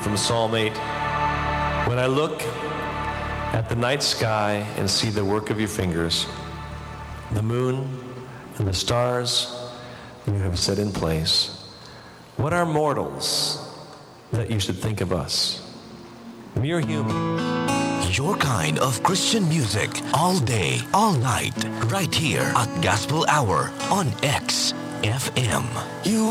from Psalm 8. When I look at the night sky and see the work of your fingers, the moon and the stars you have set in place, what are mortals that you should think of us? Mere humans. Your kind of Christian music all day, all night, right here at Gospel Hour on X FM. You